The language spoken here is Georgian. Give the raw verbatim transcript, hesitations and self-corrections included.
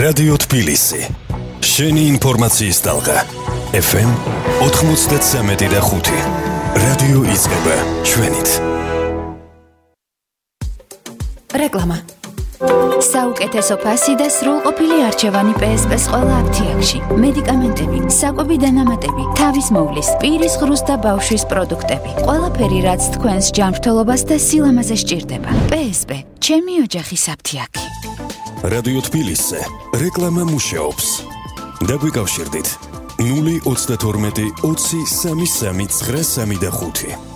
რადიო თბილისი. შენი ინფორმაციის ტალღა. ეფ ემ ოცდასამი და ხუთი. რადიო იწყება ჩვენით. რეკლამა. საუკეთესო ფასი და სრულყოფილი არჩევანი პე ეს პეს ყველა აფთიაქში. მედიკამენტები, საკვები დანამატები, თავის მოვლის, პირის ღრუს და ბავშვის პროდუქტები. ყველაფერი, რაც თქვენს ჯანმრთელობას და სილამაზე სჭირდება. პე ეს პე, ჩემი ოჯახის აფთიაქი. რადიო თბილისზე რეკლამა მუშაობს. დაგვიკავშირდით ნული ოცდათორმეტი ოცი სამი სამი ცხრა სამი და ხუთი.